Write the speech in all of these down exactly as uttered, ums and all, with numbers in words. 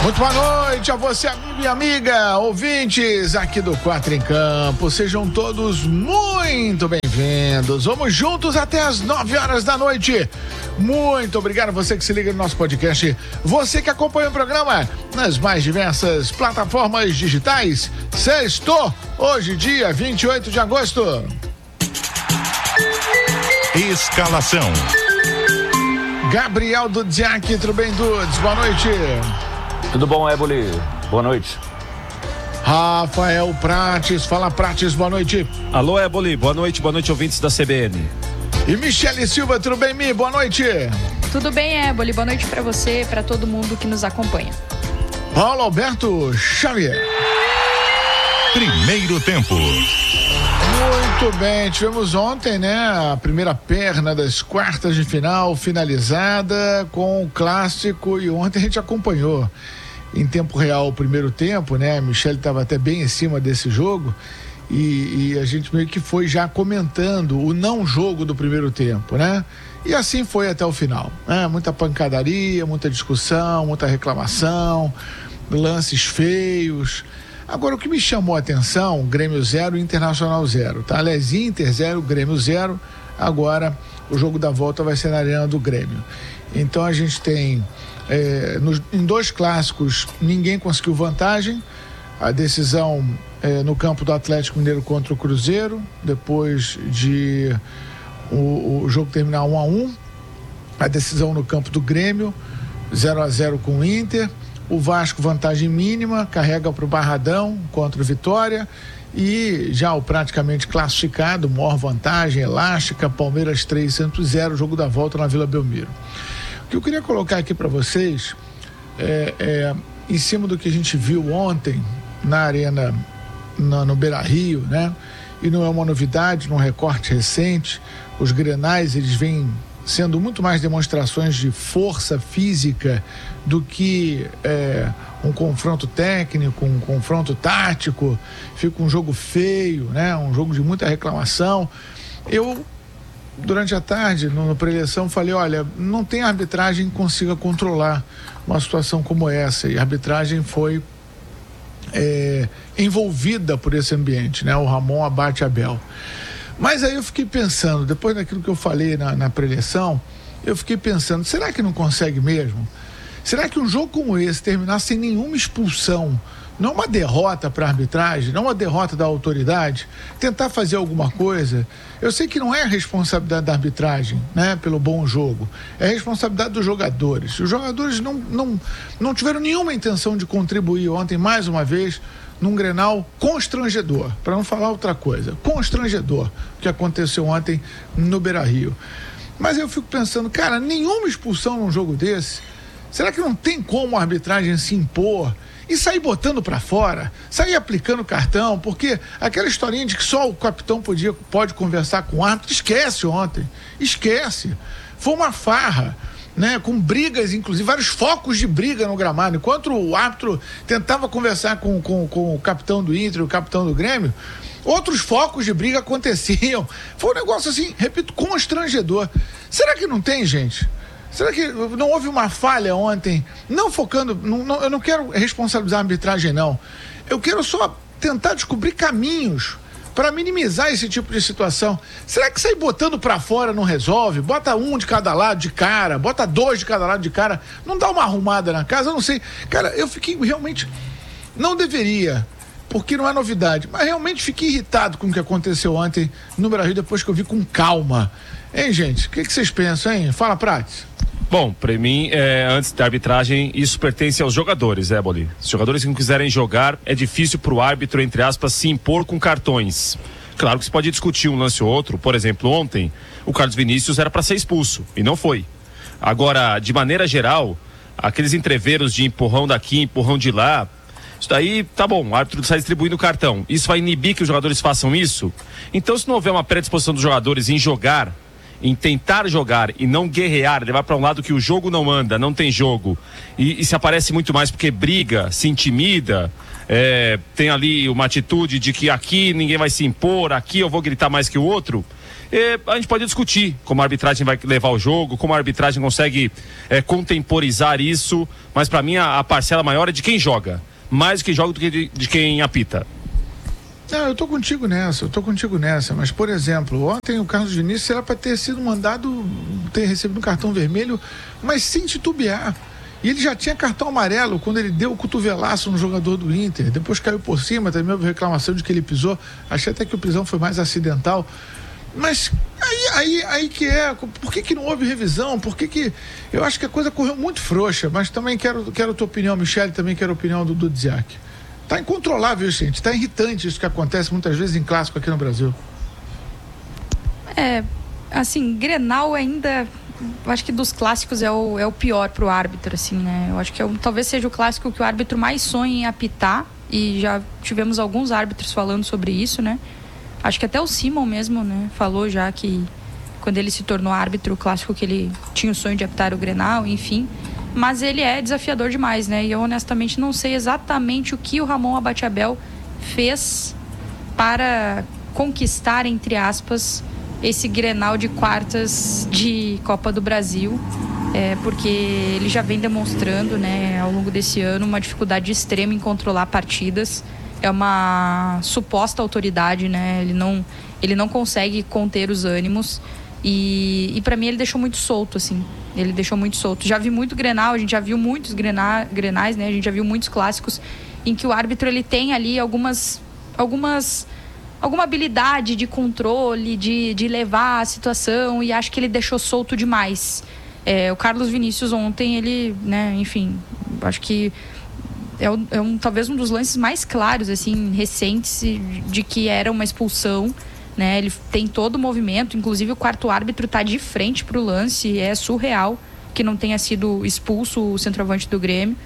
Muito boa noite a você, amigo e amiga, ouvintes aqui do Quatro em Campo. Sejam todos muito bem-vindos. Vamos juntos até as nove horas da noite. Muito obrigado a você que se liga no nosso podcast. Você que acompanha o programa nas mais diversas plataformas digitais. Sextou, hoje, dia vinte e oito de agosto. Escalação. Gabriel Dudziak, tudo bem, Dudes? Boa noite. Tudo bom, Éboli? Boa noite. Rafael Prates, fala Prates, boa noite. Alô, Éboli, boa noite, boa noite, ouvintes da C B N. E Michele Silva, tudo bem, Mi? Boa noite. Tudo bem, Éboli, boa noite pra você, pra todo mundo que nos acompanha. Paulo Alberto Xavier. Primeiro tempo. Muito bem, tivemos ontem, né, a primeira perna das quartas de final finalizada com o clássico, e ontem a gente acompanhou em tempo real o primeiro tempo, né, a Michele estava até bem em cima desse jogo e, e a gente meio que foi já comentando o não jogo do primeiro tempo, né, e assim foi até o final, né, muita pancadaria, muita discussão, muita reclamação, lances feios. Agora, o que me chamou a atenção, Grêmio zero, Internacional zero, tá? Aliás, Inter zero, Grêmio zero, agora o jogo da volta vai ser na Arena do Grêmio. Então a gente tem, é, nos, em dois clássicos, ninguém conseguiu vantagem, a decisão é, no campo do Atlético Mineiro contra o Cruzeiro, depois de o, o jogo terminar um a um, a decisão no campo do Grêmio, zero a zero com o Inter. O Vasco, vantagem mínima, carrega para o Barradão contra o Vitória, e já o praticamente classificado, maior vantagem, elástica, Palmeiras três, Santos zero, jogo da volta na Vila Belmiro. O que eu queria colocar aqui para vocês é, é em cima do que a gente viu ontem na Arena, na, no Beira-Rio, né? E não é uma novidade, num recorte recente, os grenais, eles vêm sendo muito mais demonstrações de força física do que é, um confronto técnico, um confronto tático. Fica um jogo feio, né? Um jogo de muita reclamação. Eu, durante a tarde, no, no pré-eleição, falei, olha, não tem arbitragem que consiga controlar uma situação como essa, e a arbitragem foi é, envolvida por esse ambiente, né? O Ramon abate Abel. Mas aí eu fiquei pensando, depois daquilo que eu falei na, na pré-eleição, eu fiquei pensando, será que não consegue mesmo? Será que um jogo como esse terminar sem nenhuma expulsão, não uma derrota para a arbitragem, não uma derrota da autoridade, tentar fazer alguma coisa? Eu sei que não é responsabilidade da arbitragem, né, pelo bom jogo, é responsabilidade dos jogadores. Os jogadores não, não, não tiveram nenhuma intenção de contribuir ontem, mais uma vez, num Grenal constrangedor, para não falar outra coisa, constrangedor, o que aconteceu ontem no Beira-Rio. Mas eu fico pensando, cara, nenhuma expulsão num jogo desse, será que não tem como a arbitragem se impor e sair botando para fora, sair aplicando cartão? Porque aquela historinha de que só o capitão podia, pode conversar com o árbitro, esquece ontem, esquece, foi uma farra, né, com brigas, inclusive vários focos de briga no gramado. Enquanto o árbitro tentava conversar com, com, com o capitão do Inter e o capitão do Grêmio, outros focos de briga aconteciam. Foi um negócio assim, repito, constrangedor. Será que não tem, gente? Será que não houve uma falha ontem? Não focando, não, não, eu não quero responsabilizar a arbitragem, não. Eu quero só tentar descobrir caminhos para minimizar esse tipo de situação. Será que sair botando para fora não resolve? Bota um de cada lado de cara, bota dois de cada lado de cara, não dá uma arrumada na casa? Eu não sei. Cara, eu fiquei realmente, não deveria, porque não é novidade, mas realmente fiquei irritado com o que aconteceu ontem no Brasil, depois que eu vi com calma. Hein, gente? O que, que vocês pensam, hein? Fala, Prates. Bom, para mim, é, antes da arbitragem, isso pertence aos jogadores, é, Boli? Se os jogadores que não quiserem jogar, é difícil pro árbitro, entre aspas, se impor com cartões. Claro que se pode discutir um lance ou outro. Por exemplo, ontem, o Carlos Vinícius era para ser expulso, e não foi. Agora, de maneira geral, aqueles entreveros de empurrão daqui, empurrão de lá, isso daí, tá bom, o árbitro está distribuindo o cartão. Isso vai inibir que os jogadores façam isso? Então, se não houver uma predisposição dos jogadores em jogar, em tentar jogar e não guerrear, levar para um lado que o jogo não anda, não tem jogo, e, e se aparece muito mais porque briga, se intimida, é, tem ali uma atitude de que aqui ninguém vai se impor, aqui eu vou gritar mais que o outro, é, a gente pode discutir como a arbitragem vai levar o jogo, como a arbitragem consegue é, contemporizar isso, mas para mim a, a parcela maior é de quem joga, mais de quem joga do que de, de quem apita. Não, eu tô contigo nessa, eu tô contigo nessa, mas, por exemplo, ontem o Carlos Vinícius era para ter sido mandado, ter recebido um cartão vermelho, mas sem titubear. E ele já tinha cartão amarelo quando ele deu o cotovelaço no jogador do Inter, depois caiu por cima, também houve reclamação de que ele pisou, achei até que o pisão foi mais acidental, mas aí, aí, aí que é, por que que não houve revisão, por que que, eu acho que a coisa correu muito frouxa, mas também quero, quero a tua opinião, Michele, também quero a opinião do Dudziak. Tá incontrolável, gente. Tá irritante isso que acontece muitas vezes em clássico aqui no Brasil. É, assim, Grenal ainda, eu acho que dos clássicos é o, é o pior pro árbitro, assim, né? Eu acho que é, talvez seja o clássico que o árbitro mais sonha em apitar, e já tivemos alguns árbitros falando sobre isso, né? Acho que até o Simon mesmo, né, falou já que quando ele se tornou árbitro, o clássico que ele tinha o sonho de apitar o Grenal, enfim. Mas ele é desafiador demais, né? E eu honestamente não sei exatamente o que o Ramon Abate-Abel fez para conquistar, entre aspas, esse Grenal de quartas de Copa do Brasil. É, porque ele já vem demonstrando, né, ao longo desse ano, uma dificuldade extrema em controlar partidas. É uma suposta autoridade, né? Ele não, ele não consegue conter os ânimos. E, e para mim ele deixou muito solto, assim. Ele deixou muito solto. Já vi muito Grenal, a gente já viu muitos grena, Grenais, né? A gente já viu muitos clássicos em que o árbitro ele tem ali algumas, algumas, alguma habilidade de controle, de, de levar a situação, e acho que ele deixou solto demais. É, o Carlos Vinícius ontem, ele, né, enfim, acho que é, um, é um, talvez um dos lances mais claros, assim, recentes, de que era uma expulsão. Né, ele tem todo o movimento, inclusive o quarto árbitro está de frente para o lance, é surreal que não tenha sido expulso o centroavante do Grêmio.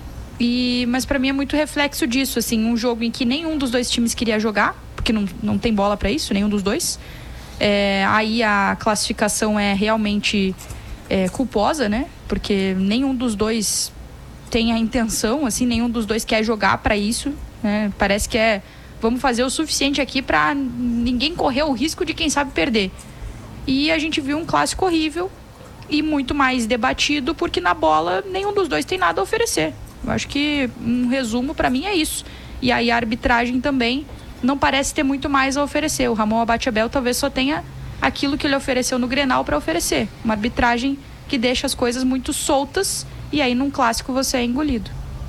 E, mas para mim é muito reflexo disso, assim, um jogo em que nenhum dos dois times queria jogar, porque não, não tem bola para isso, nenhum dos dois. É, aí a classificação é realmente é, culposa, né? Porque nenhum dos dois tem a intenção, assim, nenhum dos dois quer jogar para isso, né? Parece que é vamos fazer o suficiente aqui para ninguém correr o risco de, quem sabe, perder. E a gente viu um clássico horrível e muito mais debatido, porque na bola nenhum dos dois tem nada a oferecer. Eu acho que um resumo para mim é isso. E aí a arbitragem também não parece ter muito mais a oferecer. O Ramon Abate-Abel talvez só tenha aquilo que ele ofereceu no Grenal para oferecer. Uma arbitragem que deixa as coisas muito soltas, e aí num clássico você é engolido.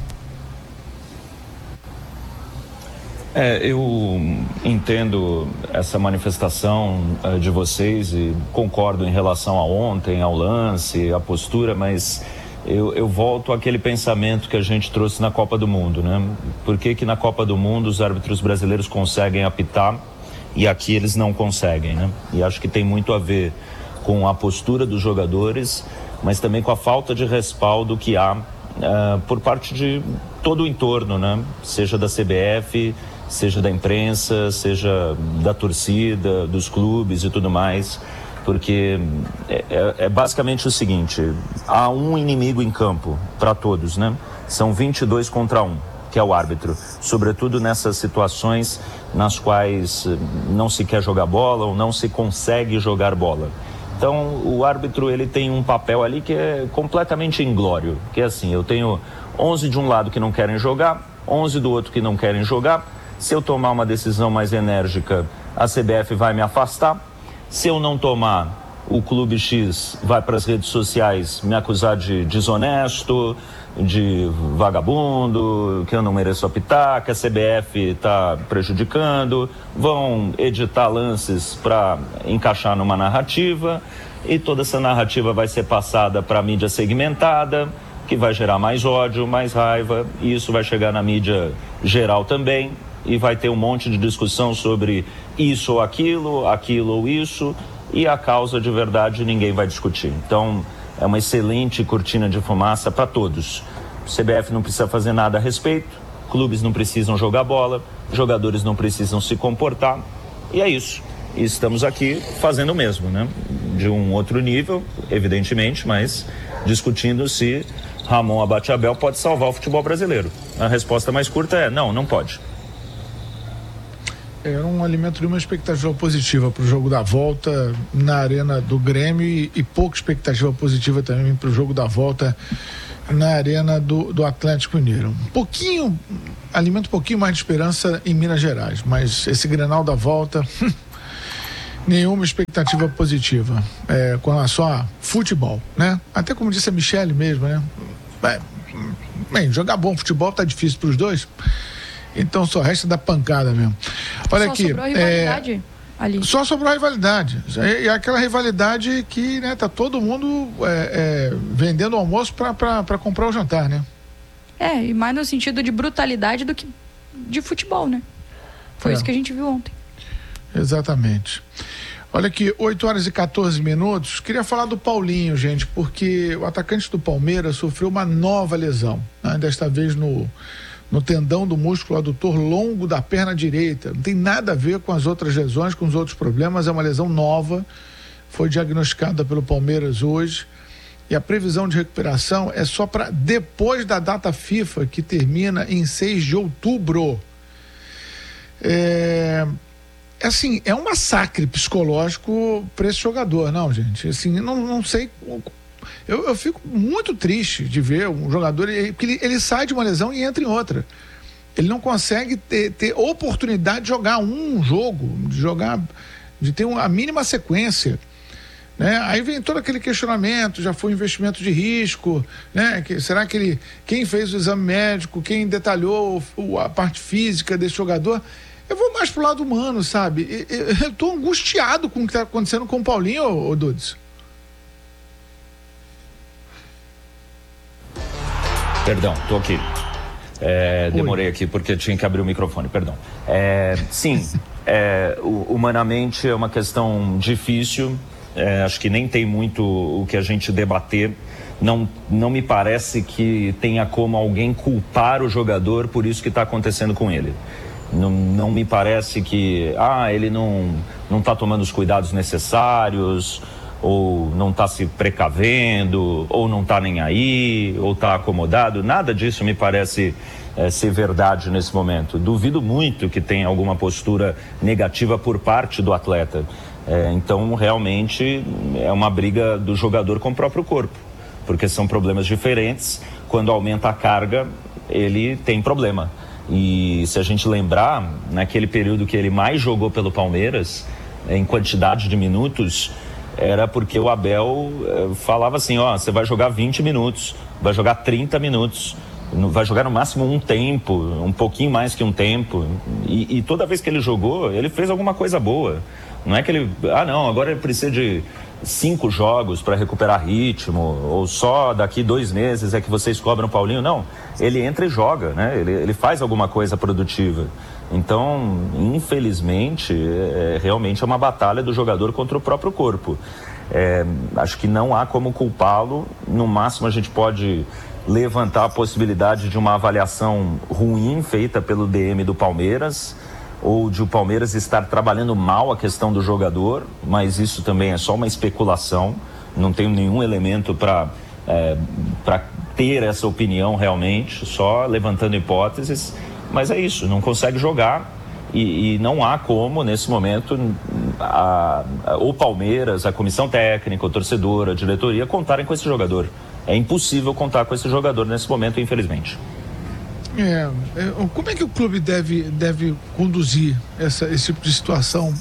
É, eu entendo essa manifestação uh, de vocês e concordo em relação a ontem, ao lance, à postura, mas eu, eu volto àquele pensamento que a gente trouxe na Copa do Mundo, né? Por que que na Copa do Mundo os árbitros brasileiros conseguem apitar e aqui eles não conseguem, né? E acho que tem muito a ver com a postura dos jogadores, mas também com a falta de respaldo que há uh, por parte de todo o entorno, né? Seja da C B F, seja da imprensa, seja da torcida, dos clubes e tudo mais, porque é, é, é basicamente o seguinte: há um inimigo em campo para todos, né? São vinte e dois contra um, que é o árbitro, sobretudo nessas situações nas quais não se quer jogar bola ou não se consegue jogar bola. Então o árbitro, ele tem um papel ali que é completamente inglório, que é assim: eu tenho onze de um lado que não querem jogar, onze do outro que não querem jogar. Se eu tomar uma decisão mais enérgica, a C B F vai me afastar. Se eu não tomar, o Clube X vai para as redes sociais me acusar de desonesto, de vagabundo, que eu não mereço apitar, que a C B F está prejudicando. Vão editar lances para encaixar numa narrativa, e toda essa narrativa vai ser passada para a mídia segmentada, que vai gerar mais ódio, mais raiva, e isso vai chegar na mídia geral também. E vai ter um monte de discussão sobre isso ou aquilo, aquilo ou isso, e a causa de verdade ninguém vai discutir. Então é uma excelente cortina de fumaça para todos. O C B F não precisa fazer nada a respeito, clubes não precisam jogar bola, jogadores não precisam se comportar, e é isso. E estamos aqui fazendo o mesmo, né? de um outro nível, evidentemente, mas discutindo se Ramon Abate-Abel pode salvar o futebol brasileiro. A resposta mais curta é não, não pode. Era um alimento de uma expectativa positiva para o jogo da volta na Arena do Grêmio e, e pouca expectativa positiva também para o jogo da volta na Arena do, do Atlético Mineiro. Um pouquinho, alimenta um pouquinho mais de esperança em Minas Gerais, mas esse Grenal da volta, nenhuma expectativa positiva é, com relação a futebol, né? Até como disse a Michele mesmo, né? É, bem, jogar bom futebol tá difícil para os dois. Então só resta dar pancada mesmo. Olha só aqui. Sobrou rivalidade é, ali. Só sobrou a rivalidade. E, e aquela rivalidade que, né, tá todo mundo é, é, vendendo almoço para comprar o jantar, né? É, e mais no sentido de brutalidade do que de futebol, né? Foi é. isso que a gente viu ontem. Exatamente. Olha aqui, oito horas e quatorze minutos. Queria falar do Paulinho, gente, porque o atacante do Palmeiras sofreu uma nova lesão, né? Desta vez no. no tendão do músculo adutor longo da perna direita. Não tem nada a ver com as outras lesões, com os outros problemas, é uma lesão nova, foi diagnosticada pelo Palmeiras hoje, e a previsão de recuperação é só para depois da data FIFA, que termina em seis de outubro. É... assim, é um massacre psicológico para esse jogador, não, gente? Assim, não, não sei... Eu, eu fico muito triste de ver um jogador, porque ele, ele sai de uma lesão e entra em outra. Ele não consegue ter, ter oportunidade de jogar um jogo, de jogar, de ter uma, a mínima sequência, né? Aí vem todo aquele questionamento, já foi um investimento de risco, né? Que, será que ele, quem fez o exame médico, quem detalhou o, a parte física desse jogador? Eu vou mais pro lado humano, sabe? Eu, eu, eu tô angustiado com o que tá acontecendo com o Paulinho, ô, ô Dudes. Perdão, tô aqui. É, demorei aqui porque tinha que abrir o microfone, perdão. É, sim, é, humanamente é uma questão difícil, é, acho que nem tem muito o que a gente debater. Não, não me parece que tenha como alguém culpar o jogador por isso que está acontecendo com ele. Não, não me parece que, ah, ele não não está tomando os cuidados necessários, ou não está se precavendo, ou não está nem aí, ou está acomodado. Nada disso me parece é, ser verdade nesse momento. Duvido muito que tenha alguma postura negativa por parte do atleta. É, então, realmente, é uma briga do jogador com o próprio corpo, porque são problemas diferentes. Quando aumenta a carga, ele tem problema. E se a gente lembrar, naquele período que ele mais jogou pelo Palmeiras, em quantidade de minutos, era porque o Abel eh, falava assim, ó, você vai jogar vinte minutos, vai jogar trinta minutos, vai jogar no máximo um tempo, um pouquinho mais que um tempo, e, e toda vez que ele jogou, ele fez alguma coisa boa. Não é que ele, ah não, agora ele precisa de cinco jogos para recuperar ritmo, ou só daqui dois meses é que vocês cobram o Paulinho. Não, ele entra e joga, né? Ele, ele faz alguma coisa produtiva. Então, infelizmente, é, realmente é uma batalha do jogador contra o próprio corpo. É, acho que não há como culpá-lo. No máximo, a gente pode levantar a possibilidade de uma avaliação ruim feita pelo D M do Palmeiras, ou de o Palmeiras estar trabalhando mal a questão do jogador, mas isso também é só uma especulação. Não tenho nenhum elemento para é, para ter essa opinião realmente, só levantando hipóteses. Mas é isso, não consegue jogar e, e não há como, nesse momento, a, a, o Palmeiras, a comissão técnica, o torcedor, a diretoria, contarem com esse jogador. É impossível contar com esse jogador nesse momento, infelizmente. É, é, como é que o clube deve, deve conduzir essa, esse tipo de situação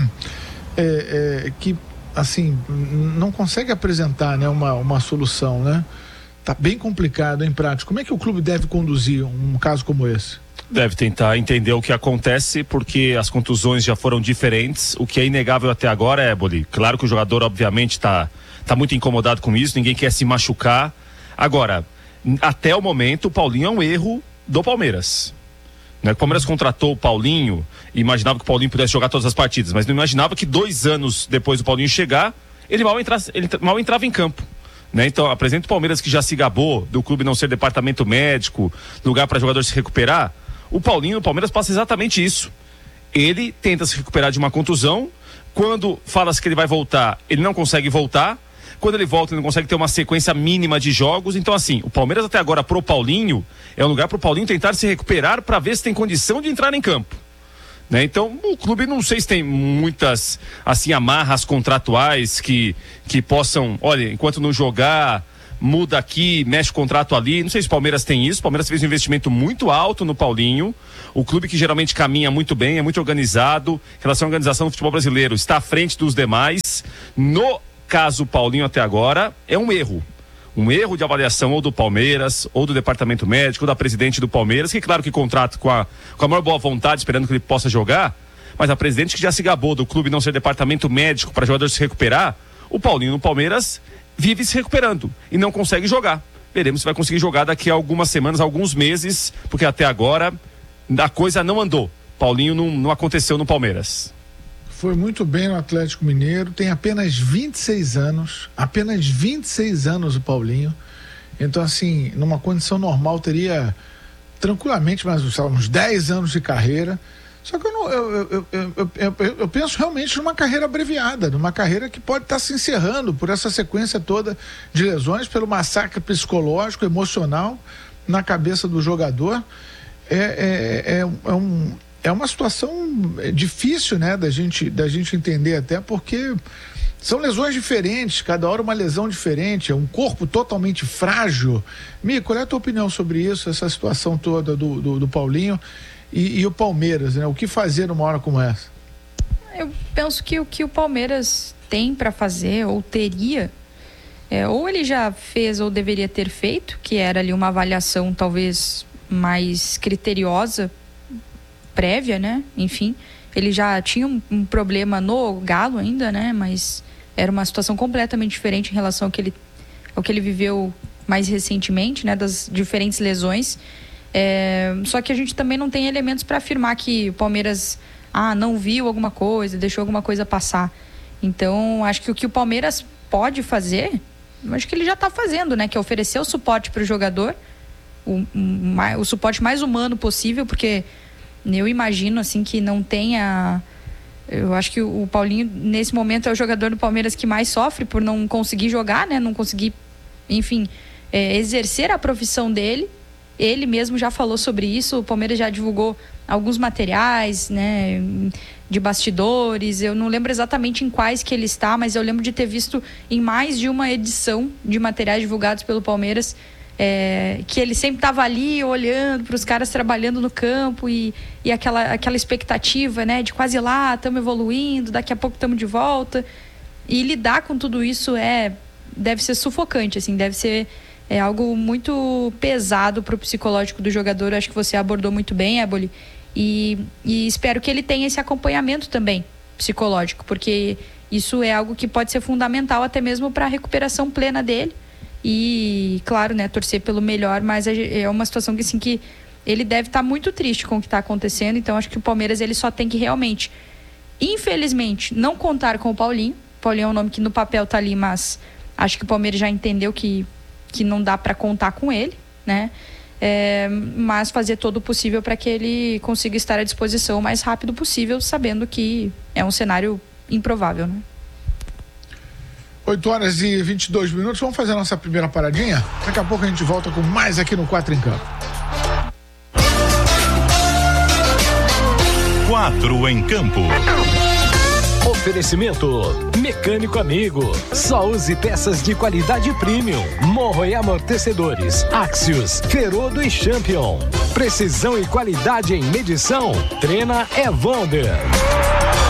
é, é, que, assim, não consegue apresentar, né, uma, uma solução, né? Tá bem complicado em prática. Como é que o clube deve conduzir um caso como esse? Deve tentar entender o que acontece, porque as contusões já foram diferentes. O que é inegável até agora é, Boli, claro que o jogador obviamente está tá muito incomodado com isso, ninguém quer se machucar. Agora, até o momento, o Paulinho é um erro do Palmeiras. Né? O Palmeiras contratou o Paulinho e imaginava que o Paulinho pudesse jogar todas as partidas, mas não imaginava que dois anos depois do Paulinho chegar, ele mal, entrasse, ele mal entrava em campo. Né? Então, apresenta o Palmeiras, que já se gabou do clube não ser departamento médico, lugar para jogador se recuperar. O Paulinho, o Palmeiras, passa exatamente isso. Ele tenta se recuperar de uma contusão, Quando fala-se que ele vai voltar, ele não consegue voltar. Quando ele volta, ele não consegue ter uma sequência mínima de jogos. Então, assim, o Palmeiras até agora, pro Paulinho, é um lugar pro Paulinho tentar se recuperar para ver se tem condição de entrar em campo. Né? Então, o clube não sei se tem muitas, assim, amarras contratuais que, que possam, olha, enquanto não jogar, muda aqui, mexe o contrato ali. Não sei se o Palmeiras tem isso. O Palmeiras fez um investimento muito alto no Paulinho. O clube que geralmente caminha muito bem, é muito organizado. Em relação à organização do futebol brasileiro, está à frente dos demais. No caso Paulinho até agora, é um erro. Um erro de avaliação ou do Palmeiras, ou do departamento médico, ou da presidente do Palmeiras, que claro que contrata com a, com a maior boa vontade, esperando que ele possa jogar, mas a presidente que já se gabou do clube não ser departamento médico para jogador se recuperar, o Paulinho no Palmeiras vive se recuperando e não consegue jogar. Veremos se vai conseguir jogar daqui a algumas semanas, alguns meses, porque até agora a coisa não andou. Paulinho não, não aconteceu no Palmeiras. Foi muito bem no Atlético Mineiro, tem apenas vinte e seis anos, apenas vinte e seis anos o Paulinho. Então, assim, numa condição normal teria tranquilamente mais uns dez anos de carreira. Só que eu, não, eu, eu, eu, eu, eu, eu penso realmente numa carreira abreviada, numa carreira que pode estar se encerrando por essa sequência toda de lesões, pelo massacre psicológico, emocional na cabeça do jogador. É, é, é, é um... É uma situação difícil, né, da gente, da gente entender, até porque são lesões diferentes, cada hora uma lesão diferente, é um corpo totalmente frágil. Mi, qual é a tua opinião sobre isso, essa situação toda do, do, do Paulinho e, e o Palmeiras, né? O que fazer numa hora como essa? Eu penso que o que o Palmeiras tem para fazer, ou teria, é, ou ele já fez ou deveria ter feito, que era ali uma avaliação talvez mais criteriosa, prévia, né? Enfim, ele já tinha um, um problema no Galo ainda, né? Mas era uma situação completamente diferente em relação ao que ele, ao que ele viveu mais recentemente, né? Das diferentes lesões. É, só que a gente também não tem elementos para afirmar que o Palmeiras ah, não viu alguma coisa, deixou alguma coisa passar. Então, acho que o que o Palmeiras pode fazer, acho que ele já está fazendo, né? Que é oferecer o suporte para o jogador, o, o suporte mais humano possível, porque eu imagino, assim, que não tenha... Eu acho que o Paulinho, nesse momento, é o jogador do Palmeiras que mais sofre por não conseguir jogar, né? Não conseguir, enfim, é, exercer a profissão dele. Ele mesmo já falou sobre isso. O Palmeiras já divulgou alguns materiais, né? De bastidores. Eu não lembro exatamente em quais que ele está, mas eu lembro de ter visto em mais de uma edição de materiais divulgados pelo Palmeiras, É, que ele sempre estava ali olhando para os caras trabalhando no campo e, e aquela, aquela expectativa, né, de quase lá, estamos evoluindo, daqui a pouco estamos de volta. E lidar com tudo isso é, deve ser sufocante, assim, deve ser é, algo muito pesado para o psicológico do jogador. Acho que você abordou muito bem, Éboli, e, e espero que ele tenha esse acompanhamento também psicológico, porque isso é algo que pode ser fundamental até mesmo para a recuperação plena dele. E, claro, né, torcer pelo melhor, mas é uma situação que, assim, que ele deve estar muito triste com o que está acontecendo. Então, acho que o Palmeiras, ele só tem que realmente, infelizmente, não contar com o Paulinho. O Paulinho é um nome que no papel tá ali, mas acho que o Palmeiras já entendeu que, que não dá para contar com ele, né? É, mas fazer todo o possível para que ele consiga estar à disposição o mais rápido possível, sabendo que é um cenário improvável, né? oito horas e vinte e dois minutos, vamos fazer a nossa primeira paradinha? Daqui a pouco a gente volta com mais aqui no Quatro em Campo. Quatro em Campo. Oferecimento Mecânico Amigo. Só use peças de qualidade premium. Morro e amortecedores. Axios, Ferodo e Champion. Precisão e qualidade em medição. Treina Evander.